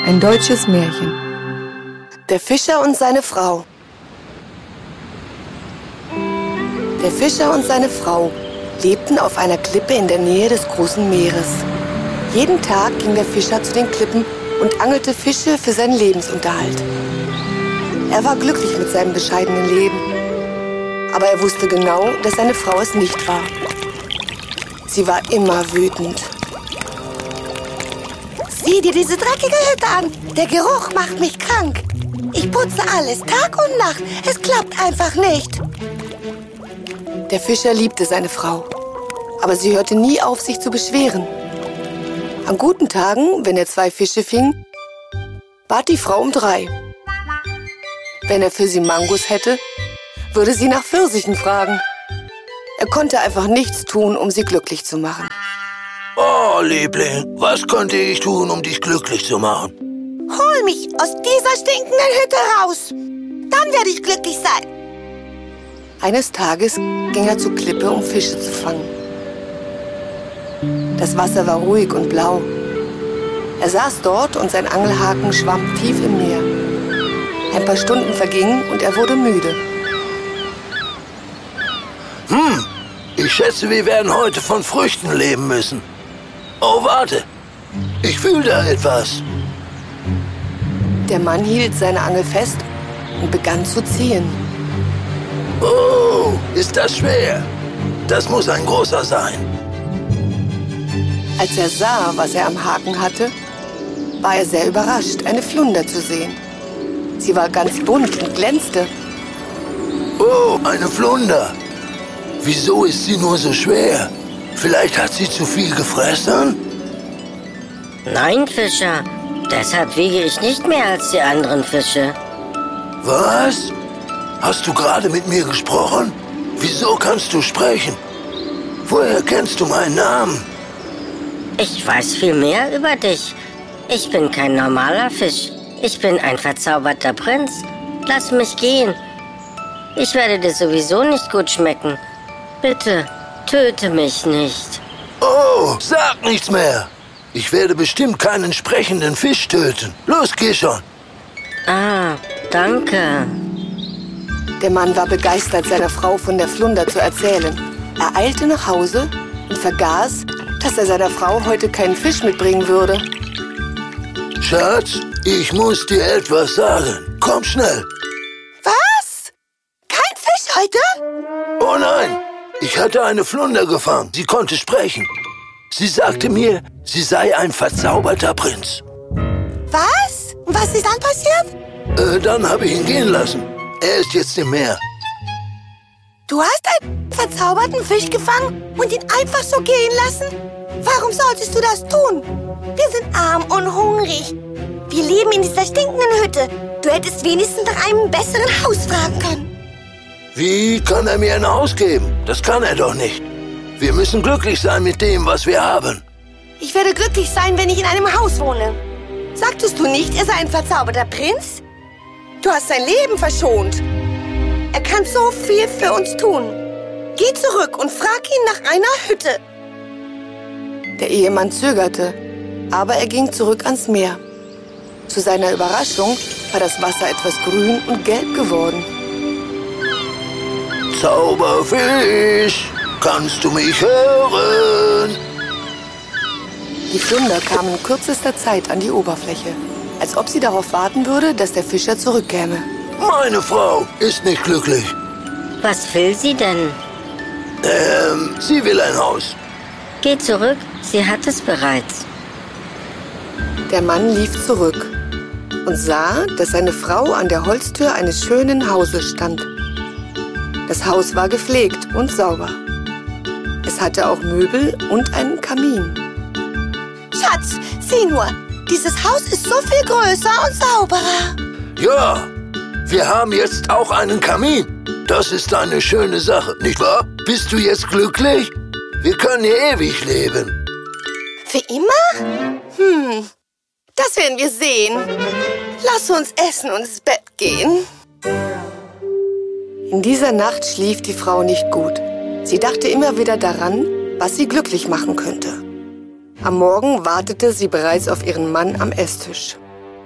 Ein deutsches Märchen. Der Fischer und seine Frau. Der Fischer und seine Frau lebten auf einer Klippe in der Nähe des großen Meeres. Jeden Tag ging der Fischer zu den Klippen und angelte Fische für seinen Lebensunterhalt. Er war glücklich mit seinem bescheidenen Leben. Aber er wusste genau, dass seine Frau es nicht war. Sie war immer wütend. Sieh dir diese dreckige Hütte an. Der Geruch macht mich krank. Ich putze alles, Tag und Nacht. Es klappt einfach nicht. Der Fischer liebte seine Frau, aber sie hörte nie auf, sich zu beschweren. An guten Tagen, wenn er 2 Fische fing, bat die Frau um 3. Wenn er für sie Mangos hätte, würde sie nach Pfirsichen fragen. Er konnte einfach nichts tun, um sie glücklich zu machen. Oh, Liebling, was könnte ich tun, um dich glücklich zu machen? Hol mich aus dieser stinkenden Hütte raus. Dann werde ich glücklich sein. Eines Tages ging er zur Klippe, um Fische zu fangen. Das Wasser war ruhig und blau. Er saß dort und sein Angelhaken schwamm tief im Meer. Ein paar Stunden vergingen und er wurde müde. Ich schätze, wir werden heute von Früchten leben müssen. Oh, warte. Ich fühle da etwas. Der Mann hielt seine Angel fest und begann zu ziehen. Oh, ist das schwer. Das muss ein großer sein. Als er sah, was er am Haken hatte, war er sehr überrascht, eine Flunder zu sehen. Sie war ganz bunt und glänzte. Oh, eine Flunder. Wieso ist sie nur so schwer? Vielleicht hat sie zu viel gefressen? Nein, Fischer. Deshalb wiege ich nicht mehr als die anderen Fische. Was? Hast du gerade mit mir gesprochen? Wieso kannst du sprechen? Woher kennst du meinen Namen? Ich weiß viel mehr über dich. Ich bin kein normaler Fisch. Ich bin ein verzauberter Prinz. Lass mich gehen. Ich werde dir sowieso nicht gut schmecken. Bitte, töte mich nicht. Oh, sag nichts mehr. Ich werde bestimmt keinen sprechenden Fisch töten. Los, geh schon. Ah, danke. Der Mann war begeistert, seiner Frau von der Flunder zu erzählen. Er eilte nach Hause und vergaß, dass er seiner Frau heute keinen Fisch mitbringen würde. Schatz, ich muss dir etwas sagen. Komm schnell. Was? Kein Fisch heute? Oh nein, ich hatte eine Flunder gefangen. Sie konnte sprechen. Sie sagte mir, sie sei ein verzauberter Prinz. Was? Und was ist dann passiert? Dann habe ich ihn gehen lassen. Er ist jetzt im Meer. Du hast einen verzauberten Fisch gefangen und ihn einfach so gehen lassen? Warum solltest du das tun? Wir sind arm und hungrig. Wir leben in dieser stinkenden Hütte. Du hättest wenigstens nach einem besseren Haus fragen können. Wie kann er mir ein Haus geben? Das kann er doch nicht. Wir müssen glücklich sein mit dem, was wir haben. Ich werde glücklich sein, wenn ich in einem Haus wohne. Sagtest du nicht, er sei ein verzauberter Prinz? Du hast sein Leben verschont. Er kann so viel für uns tun. Geh zurück und frag ihn nach einer Hütte. Der Ehemann zögerte, aber er ging zurück ans Meer. Zu seiner Überraschung war das Wasser etwas grün und gelb geworden. Zauberfisch, kannst du mich hören? Die Flunder kam in kürzester Zeit an die Oberfläche, als ob sie darauf warten würde, dass der Fischer zurückkäme. Meine Frau ist nicht glücklich. Was will sie denn? Sie will ein Haus. Geh zurück, sie hat es bereits. Der Mann lief zurück und sah, dass seine Frau an der Holztür eines schönen Hauses stand. Das Haus war gepflegt und sauber. Es hatte auch Möbel und einen Kamin. Schatz, sieh nur, dieses Haus ist so viel größer und sauberer. Ja, wir haben jetzt auch einen Kamin. Das ist eine schöne Sache, nicht wahr? Bist du jetzt glücklich? Wir können hier ewig leben. Für immer? Das werden wir sehen. Lass uns essen und ins Bett gehen. In dieser Nacht schlief die Frau nicht gut. Sie dachte immer wieder daran, was sie glücklich machen könnte. Am Morgen wartete sie bereits auf ihren Mann am Esstisch.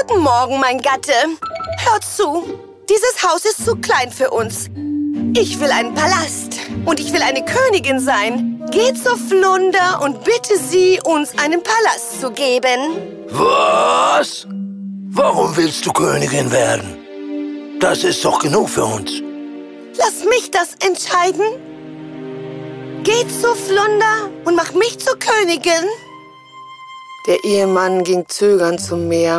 Guten Morgen, mein Gatte. Hör zu, dieses Haus ist zu klein für uns. Ich will einen Palast und ich will eine Königin sein. Geh zur Flunder und bitte sie, uns einen Palast zu geben. Was? Warum willst du Königin werden? Das ist doch genug für uns. Lass mich das entscheiden. Geh zur Flunder und mach mich zur Königin. Der Ehemann ging zögernd zum Meer.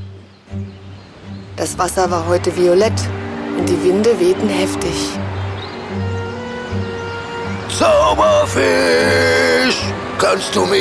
Das Wasser war heute violett und die Winde wehten heftig. Zauberfisch, kannst du mich